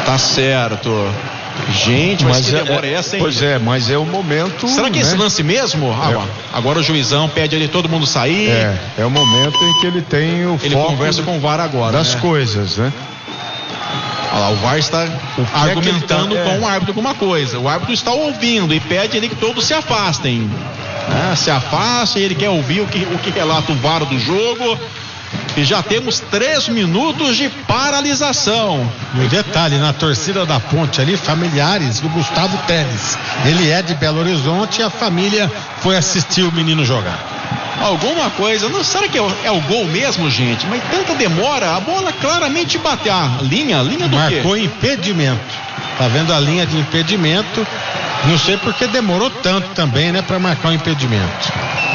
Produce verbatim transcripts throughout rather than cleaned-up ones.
Tá certo. Gente, mas, mas que demora é, essa, hein? Pois é, mas é o momento. Será que né? esse lance mesmo? Ah, é. Agora o juizão pede ali todo mundo sair. É, é o momento em que ele tem o ele foco conversa com o V A R agora, das né? coisas, né? Olha lá, o V A R está argumentando é tá, é... com o árbitro alguma coisa. O árbitro está ouvindo e pede ali que todos se afastem. Ah, se afastem, ele quer ouvir o que, o que relata o V A R do jogo. E já temos três minutos de paralisação. E o detalhe, na torcida da Ponte ali, familiares do Gustavo Teles. Ele é de Belo Horizonte e a família foi assistir o menino jogar. Alguma coisa, não será que é o, é o gol mesmo, gente? Mas tanta demora, a bola claramente bateu. A linha, linha do quê? Marcou impedimento. Tá vendo a linha de impedimento? Não sei porque demorou tanto também, né, para marcar o impedimento.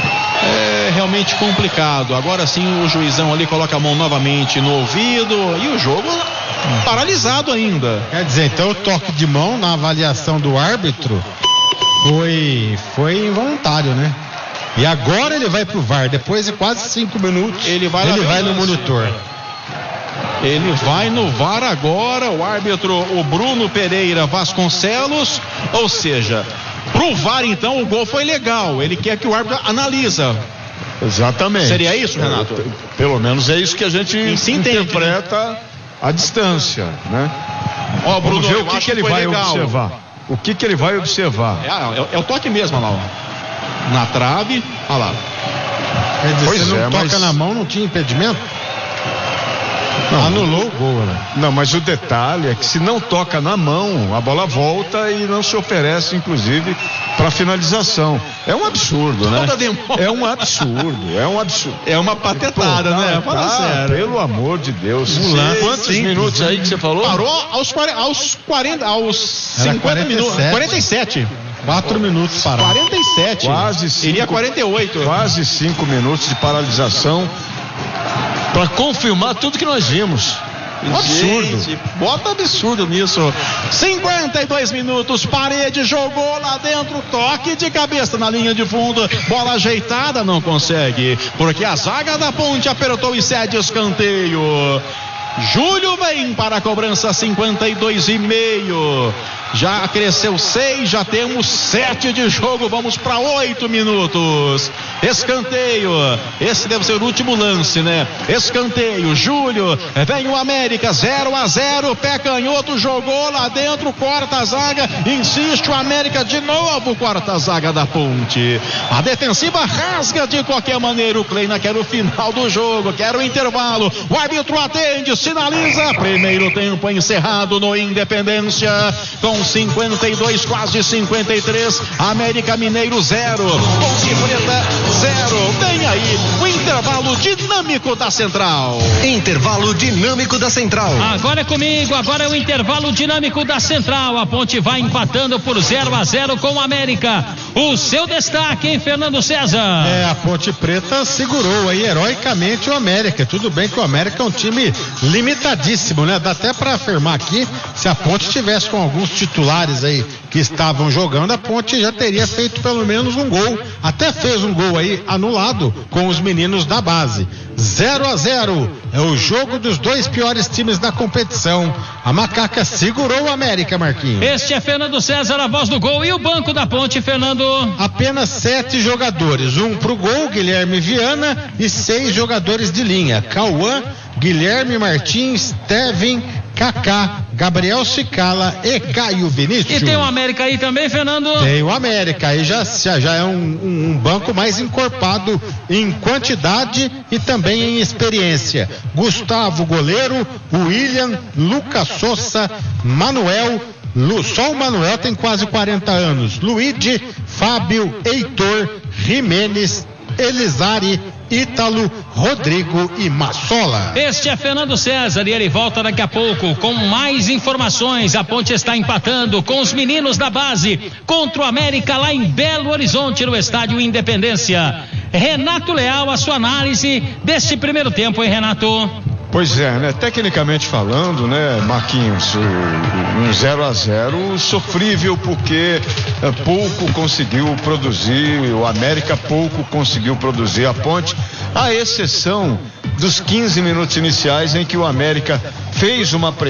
É realmente complicado. Agora sim o juizão ali coloca a mão novamente no ouvido e o jogo paralisado ainda. Quer dizer, então o toque de mão na avaliação do árbitro foi, foi involuntário, né? E agora ele vai pro V A R, depois de quase cinco minutos, ele vai, ele vai no monitor. Ele vai no V A R agora, o árbitro, o Bruno Pereira Vasconcelos, ou seja, pro V A R então o gol foi legal, ele quer que o árbitro analisa. Exatamente. Seria isso, Renato? É, pelo menos é isso que a gente interpreta, né? À distância, né? Ó, Bruno, vamos ver o que, que ele vai legal. observar. O que que ele vai observar? É, é, é o toque mesmo, olha lá, ó. Na trave, olha lá. Quer dizer, pois se não é, toca mas... na mão, não tinha impedimento? Não, anulou o gol, né? Não, mas o detalhe é que se não toca na mão, a bola volta e não se oferece, inclusive, para finalização. É um absurdo, né? É um absurdo, é um absurdo. É uma patetada, Pô, né? Fala tá, sério. Pelo amor de Deus. Sim, Quantos sim, minutos sim. aí que você falou? Parou aos, aos quarenta, aos cinquenta minutos. quarenta e sete. Quatro minutos parado. quarenta e sete. Quase cinco. Iria quarenta e oito. Quase cinco minutos de paralisação para confirmar tudo que nós vimos. Um absurdo. Gente, bota absurdo nisso. cinquenta e dois minutos, Parede jogou lá dentro, toque de cabeça na linha de fundo, bola ajeitada, não consegue, porque a zaga da Ponte apertou e cede escanteio. Júlio vem para a cobrança, cinquenta e dois e meio. Já cresceu seis, já temos sete de jogo, vamos para oito minutos. Escanteio, esse deve ser o último lance, né? Escanteio, Júlio, vem o América, zero a zero, pé canhoto, jogou lá dentro, corta a zaga, insiste o América de novo, corta a zaga da Ponte. A defensiva rasga de qualquer maneira, o Kleina quer o final do jogo, quer o intervalo, o árbitro atende, sinaliza, primeiro tempo encerrado no Independência, com cinquenta e dois, quase cinquenta e três, América Mineiro zero, Ponte Preta zero. Vem aí o intervalo dinâmico da Central. Intervalo dinâmico da Central. Agora é comigo, agora é o intervalo dinâmico da Central. A Ponte vai empatando por zero a zero com o América. O seu destaque, hein, Fernando César? É, a Ponte Preta segurou aí heroicamente o América. Tudo bem que o América é um time limitadíssimo, né? Dá até para afirmar aqui, se a Ponte tivesse com alguns titulares aí que estavam jogando, a Ponte já teria feito pelo menos um gol. Até fez um gol aí anulado com os meninos da base. zero a zero é o jogo dos dois piores times da competição. A Macaca segurou o América, Marquinhos. Este é Fernando César, a voz do gol. E o banco da Ponte, Fernando? Apenas sete jogadores, um pro gol, Guilherme Viana, e seis jogadores de linha: Cauã, Guilherme Martins, Tevin, Kaká, Gabriel Cicala e Caio Vinícius. E tem o América aí também, Fernando? Tem o América, aí já, já é um, um, um banco mais encorpado em quantidade e também em experiência. Gustavo, goleiro, William, Lucas Souza, Manuel, Lu, só o Manuel tem quase quarenta anos, Luigi, Fábio, Heitor, Jimenez, Elizari, Ítalo, Rodrigo e Massola. Este é Fernando César e ele volta daqui a pouco com mais informações. A Ponte está empatando com os meninos da base contra o América lá em Belo Horizonte, no estádio Independência. Renato Leal, a sua análise deste primeiro tempo, hein, Renato? Pois é, né? Tecnicamente falando, né, Marquinhos, um zero a zero sofrível, porque é, pouco conseguiu produzir, o América pouco conseguiu produzir, a Ponte, à exceção dos quinze minutos iniciais em que o América fez uma pressão